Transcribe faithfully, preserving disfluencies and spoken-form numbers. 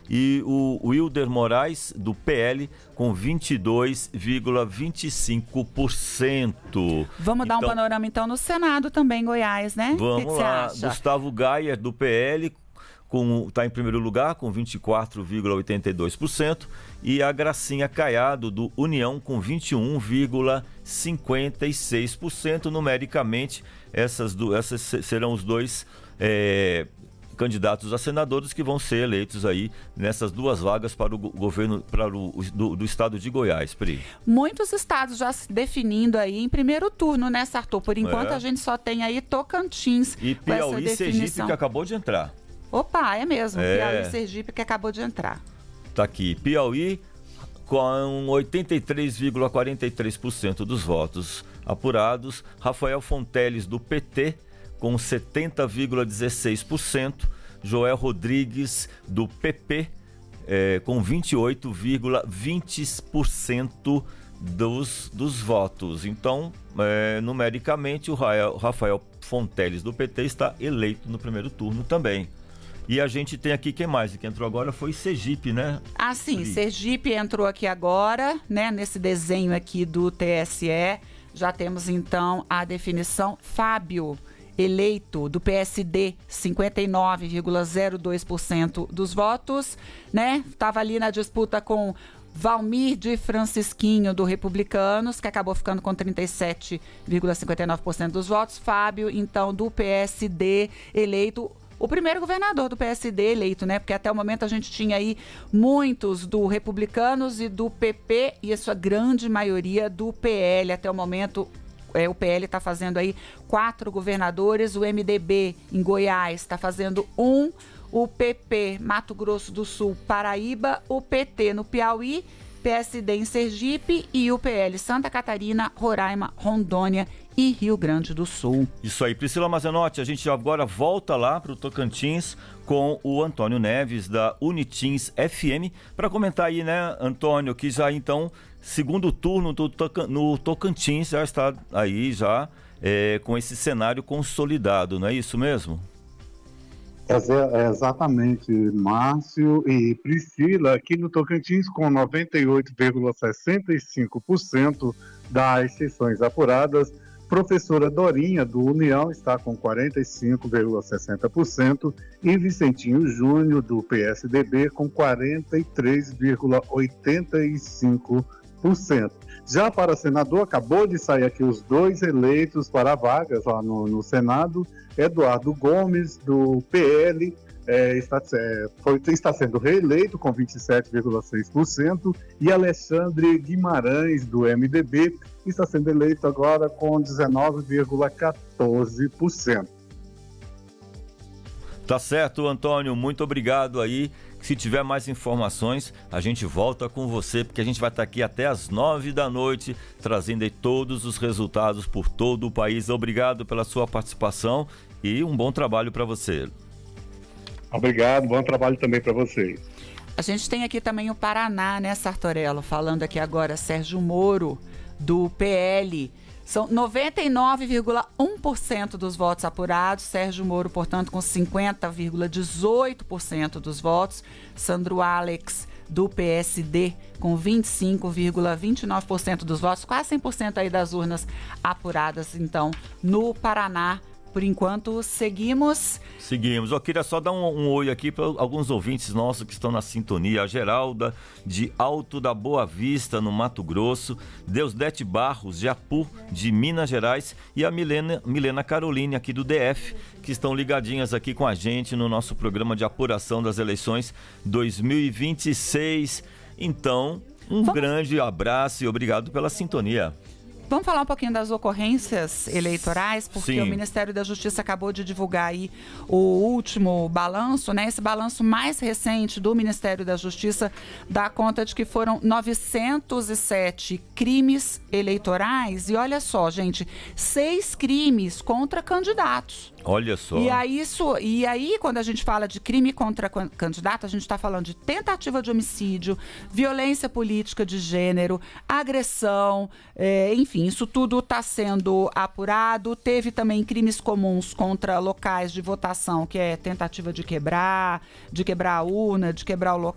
e o Wilder Moraes, do P L, com vinte e dois vírgula vinte e cinco por cento. Vamos dar então, um panorama, então, no Senado também, Goiás, né? Vamos que que lá. você acha? Gustavo Gayer, do P L, está em primeiro lugar, com vinte e quatro vírgula oitenta e dois por cento. E a Gracinha Caiado, do União, com vinte e um vírgula cinquenta e seis por cento. Numericamente, essas, do, essas serão os dois é, candidatos a senadores que vão ser eleitos aí nessas duas vagas para o governo para o, do, do estado de Goiás, Pri. Muitos estados já se definindo aí em primeiro turno, né, Sartor? Por enquanto É. a gente só tem aí Tocantins. E com essa Piauí e Sergipe, definição. que acabou de entrar. Opa, é mesmo. É. Piauí e Sergipe que acabou de entrar. Tá aqui, Piauí com oitenta e três vírgula quarenta e três por cento dos votos apurados. Rafael Fonteles, do P T, com setenta vírgula dezesseis por cento. Joel Rodrigues, do P P, é, com vinte e oito vírgula vinte por cento dos, dos votos. Então, é, numericamente, o Rafael Fonteles, do P T, está eleito no primeiro turno também. E a gente tem aqui, quem mais? Que entrou agora foi Sergipe, né? Ah, sim, Sergipe entrou aqui agora, né? Nesse desenho aqui do T S E. Já temos, então, a definição. Fábio, eleito do P S D, cinquenta e nove vírgula zero dois por cento dos votos, né? Estava ali na disputa com Valmir de Francisquinho, do Republicanos, que acabou ficando com trinta e sete vírgula cinquenta e nove por cento dos votos. Fábio, então, do P S D, eleito o primeiro governador do P S D eleito, né? Porque até o momento a gente tinha aí muitos do Republicanos e do P P e a sua grande maioria do P L. Até o momento, é, o P L está fazendo aí quatro governadores, o M D B em Goiás está fazendo um, o P P Mato Grosso do Sul, Paraíba, o P T no Piauí, P S D em Sergipe e o P L Santa Catarina, Roraima, Rondônia e Rio Grande do Sul. Isso aí, Priscila Mazenotti, a gente agora volta lá para o Tocantins com o Antônio Neves, da Unitins F M, para comentar aí, né, Antônio, que já então, segundo turno do Tocan- no Tocantins já está aí já é, com esse cenário consolidado, não é isso mesmo? É, exatamente, Márcio e Priscila, aqui no Tocantins, com noventa e oito vírgula sessenta e cinco por cento das sessões apuradas. Professora Dorinha, do União, está com quarenta e cinco vírgula sessenta por cento e Vicentinho Júnior, do P S D B, com quarenta e três vírgula oitenta e cinco por cento. Já para senador, acabou de sair aqui os dois eleitos para vagas lá no, no Senado. Eduardo Gomes, do P L, é, está, é, foi, está sendo reeleito com vinte e sete vírgula seis por cento, e Alexandre Guimarães, do M D B, está sendo eleito agora com dezenove vírgula quatorze por cento. Tá certo, Antônio, muito obrigado aí. Se tiver mais informações, a gente volta com você, porque a gente vai estar aqui até as nove da noite, trazendo aí todos os resultados por todo o país. Obrigado pela sua participação e um bom trabalho para você. Obrigado, bom trabalho também para vocês. A gente tem aqui também o Paraná, né, Sartorello? Falando aqui agora, Sérgio Moro, do P L. São noventa e nove vírgula um por cento dos votos apurados. Sérgio Moro, portanto, com cinquenta vírgula dezoito por cento dos votos. Sandro Alex, do P S D, com vinte e cinco vírgula vinte e nove por cento dos votos. Quase cem por cento aí das urnas apuradas, então, no Paraná. Por enquanto, seguimos. Seguimos. Eu queria só dar um, um oi aqui para alguns ouvintes nossos que estão na sintonia. A Geralda, de Alto da Boa Vista, no Mato Grosso. Deusdete Barros, de Apu, de Minas Gerais. E a Milena, Milena Caroline, aqui do D F, que estão ligadinhas aqui com a gente no nosso programa de apuração das eleições dois mil e vinte e seis. Então, um Vamos... grande abraço e obrigado pela sintonia. Vamos falar um pouquinho das ocorrências eleitorais, porque Sim. o Ministério da Justiça acabou de divulgar aí o último balanço, né? Esse balanço mais recente do Ministério da Justiça dá conta de que foram novecentos e sete crimes eleitorais e olha só, gente, seis crimes contra candidatos. Olha só. E aí, isso, e aí, quando a gente fala de crime contra candidato, a gente está falando de tentativa de homicídio, violência política de gênero, agressão, é, enfim, isso tudo está sendo apurado. Teve também crimes comuns contra locais de votação, que é tentativa de quebrar, de quebrar a urna, de quebrar o, lo,